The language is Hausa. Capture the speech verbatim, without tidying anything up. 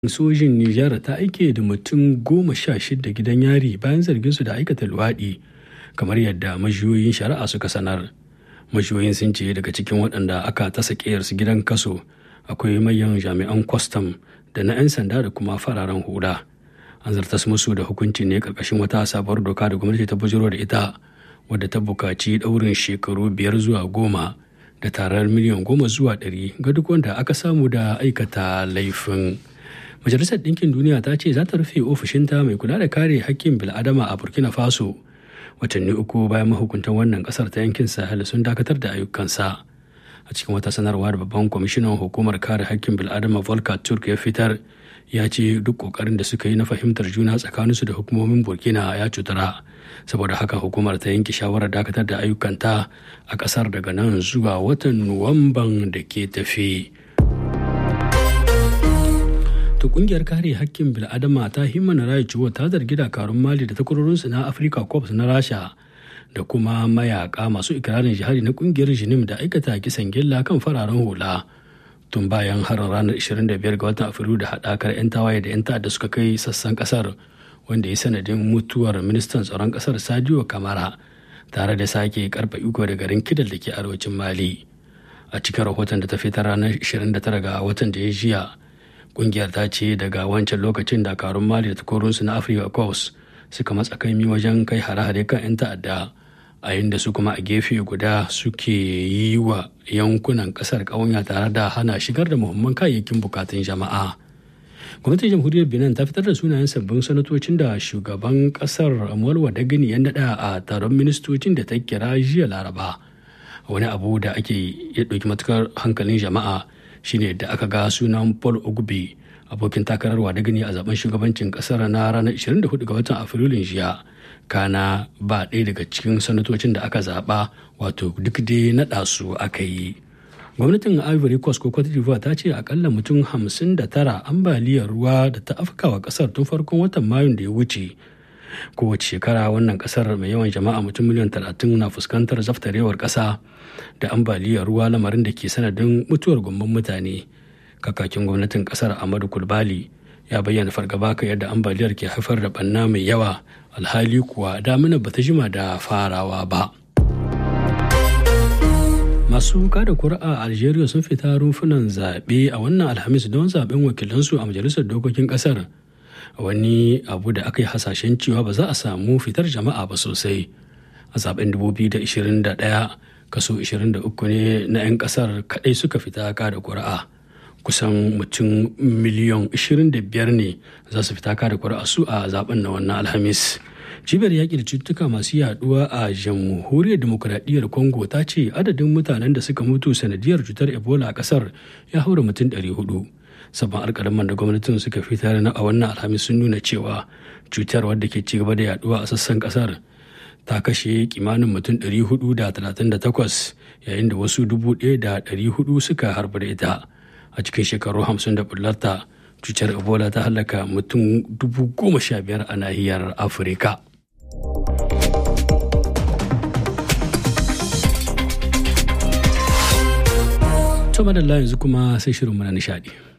Sojin Nijar ta aike da mutum goma sha shida gidan yari bayan zargin su da aikata luwaɗi, kamar yadda majiyoyin shari'a suka sanar. Majiyoyin sun ce daga cikin waɗanda aka tasa ƙiyarsu gidan kaso akwai manyan jami'an kwastam da na 'yan sanda da kuma fararen hula. An zartas musu da hukunci ne ƙarƙashin wata sabuwar doka da gwamnati ta bujiro da ita, wadda ta buƙaci ɗaurin shekaru biyar zuwa goma da tarar miliyan goma zuwa ɗari ga duk wanda aka samu da aikata laifin. Majalisar Ɗinkin Duniya ta ce za ta rufe ofishinta mai kula da kare hakkin bil'adama a Burkina Faso watanni uku bayan mahukuntan wannan ƙasar ta yankin Sahel sun dakatar da ayyukansa. A cikin wata sanarwa da babban kwamishinan hukumar kare hakkin bil'adama Volker Turk ya fitar, ya ce duk ƙoƙarin da suka yi na fahimtar juna tsakaninsu da hukumomin Burkina ya cutara. Saboda haka hukumar ta yanke shawarar dakatar da ayyukanta a ƙasar daga nan zuwa watan Nuwamban da ke tafi. To kungiyar kare hakkin bil'adama ta Human Rights Watch ta zargi dakarun Mali da takwarorinsu na Africa Corps na Rasha da kuma mayaka masu ikirarin jihadi na kungiyar Jinim da aikata kisan gilla kan fararen hula tun bayan harin ranar ishirin da biyar ga watan Afrilu da haɗakar 'yan tawaye da 'yan ta'adda suka kai sassan kasar, wanda ya sanadin mutuwar ministan tsaron kasar Sadio Kamara tare da sake karfa iko da garin Kidal da ke arewacin Mali. A cikin rahoton da ta fitar ranar ishirin da tara ga watan da ya jiya, kungiyar ta ce daga wancan lokacin dakarun Mali da takwarorinsu na Africa Corps suka matsa kaimi wajen kai hare-hare kan 'yan ta'adda, a yinda su kuma a gefe guda suke yi wa yankunan kasar ƙawanya tare da hana shigar da muhimman kayayyakin bukatun jama'a. Gwamnatin jamhuriyar Benin ta fitar da sunayen sabbin sanatocin da shugaban kasar Amurwa da Gini ya naɗa a taron ministocin da ta kira jiya Laraba. Wani abu da ake ya ɗauki matukar hankalin jama'a shine da aka ga sunan Paul Ogbe, abokin takararwa da gani a zaben shugabancin kasar na ranar ishirin da hudu ga watan Afrilun jiya. Kana ba ɗaya daga cikin sanatocin da aka zaɓa, wato duk dai naɗa su aka yi. Gwamnatin Ivory Coast ko Cote d'Ivoire ta ce akalla mutum hamsin da tara ambaliyar ruwa da ta afkawa kasar tun farkon watan Mayun da ya wuce. Kowace shekara wannan kasar mai yawan jama'a mutum miliyan talatin na fuskantar zaftarewar ƙasa da ambaliyar ruwa, lamarin da ke sanadin mutuwar gomman mutane. Kakakin gwamnatin kasar Amadu Kulbali ya bayyana fargaba kan yadda ambaliyar ke haifar da banna mai yawa, alhali kuwa damina ba ta jima da farawa ba. Masu kada kuri'a a Algeria sun fita rumfunan zaɓe a wannan Alhamis don zaɓen wakilansu a majalisar dokokin ƙasar. Wani abu da aka yi hasashen cewa ba za a samu fitar jama'a ba sosai. A zaɓen dubu biyu da ashirin da ɗaya, kaso ashirin da uku ne na 'yan ƙasar kaɗai suka fita kada kuri'a. Kusan mutum miliyan ashirin da biyar ne za su fita kada kuri'a su a zaɓen na wannan Alhamis. Cibiyar yaƙi da cututtuka masu yaduwa a jamhuriyar demokuraɗiyyar Congo ta ce adadin mutanen da suka mutu sanadiyar cutar Ebola a ƙasar ya haura mutum ɗari hudu. Sabon alƙalaman da gwamnatin suka fitar na a wannan Alhamis sun nuna cewa cutar wadda ke ci gaba da yaduwa a sassan ƙasar ta kashe kimanin mutum ɗari hudu da talatin da takwas, yayin da wasu dubu ɗaya da ɗari hudu suka harbu da ita. A cikin shekaru hamsin da bullarta, cutar Ebola ta halaka mutum dubu goma sha biyar a nahiyar Afirka. To madalla yanzu kuma sai shirin mana nishadi.